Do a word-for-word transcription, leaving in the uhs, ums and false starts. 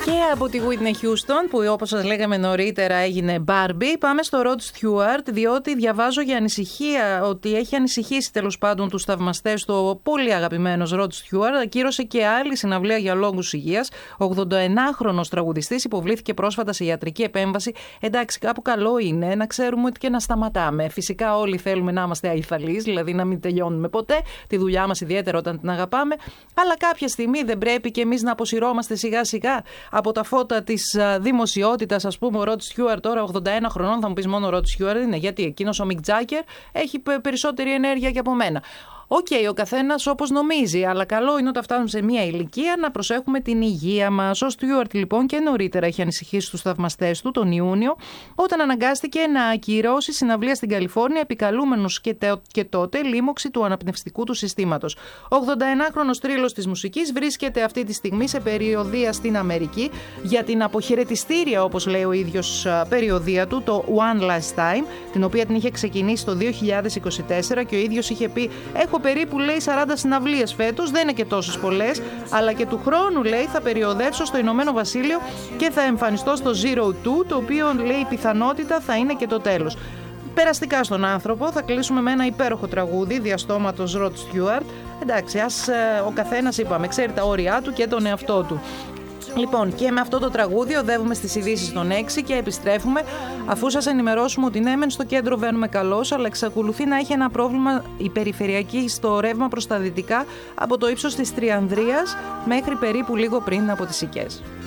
Και από τη Whitney Houston, που όπως σας λέγαμε νωρίτερα έγινε Barbie, πάμε στο Rod Stewart, διότι διαβάζω για ανησυχία, ότι έχει ανησυχήσει τέλος πάντων τους θαυμαστές του ο πολύ αγαπημένος Rod Stewart. Ακύρωσε και άλλη συναυλία για λόγους υγείας. Ο ογδονταενάχρονος τραγουδιστής υποβλήθηκε πρόσφατα σε ιατρική επέμβαση. Εντάξει, κάπου καλό είναι να ξέρουμε ότι και να σταματάμε. Φυσικά όλοι θέλουμε να είμαστε αϊθαλείς, δηλαδή να μην τελειώνουμε ποτέ τη δουλειά μας, ιδιαίτερα όταν την αγαπάμε. Αλλά κάποια στιγμή δεν πρέπει και εμείς να αποσυρώμαστε σιγά σιγά από τα φώτα της δημοσιότητας. Ας πούμε, ο Rod Stewart τώρα ογδόντα ένα χρονών, θα μου πεις μόνο ο Rod Stewart είναι, γιατί εκείνος ο Mick Jagger έχει περισσότερη ενέργεια και από μένα. Οκ, okay, ο καθένας όπως νομίζει, αλλά καλό είναι όταν φτάνουμε σε μια ηλικία να προσέχουμε την υγεία μας. Ο Στιούαρτ λοιπόν και νωρίτερα έχει ανησυχήσει τους θαυμαστές του τον Ιούνιο, όταν αναγκάστηκε να ακυρώσει συναυλία στην Καλιφόρνια, επικαλούμενος και, τε, και τότε λίμωξη του αναπνευστικού του συστήματος. Ο ογδονταενάχρονος θρύλος της μουσικής βρίσκεται αυτή τη στιγμή σε περιοδεία στην Αμερική για την αποχαιρετιστήρια, όπως λέει ο ίδιος, περιοδεία του, το One Last Time, την οποία την είχε ξεκινήσει το δύο χιλιάδες είκοσι τέσσερα και ο ίδιος είχε πει: έχω περίπου, λέει, σαράντα συναυλίες φέτος, δεν είναι και τόσες πολλές, αλλά και του χρόνου, λέει, θα περιοδεύσω στο Ηνωμένο Βασίλειο και θα εμφανιστώ στο Zero Two, το οποίο, λέει, η πιθανότητα θα είναι και το τέλος. Περαστικά στον άνθρωπο, θα κλείσουμε με ένα υπέροχο τραγούδι διαστόματος Rod Stewart. Εντάξει, ας ο καθένας, είπαμε, ξέρει τα όρια του και τον εαυτό του. Λοιπόν, και με αυτό το τραγούδι οδεύουμε στις ειδήσεις των έξι και επιστρέφουμε, αφού σας ενημερώσουμε ότι ναι, μεν στο κέντρο βαίνουμε καλώς, αλλά εξακολουθεί να έχει ένα πρόβλημα η περιφερειακή στο ρεύμα προς τα δυτικά από το ύψος της Τριανδρίας μέχρι περίπου λίγο πριν από τις Σικές.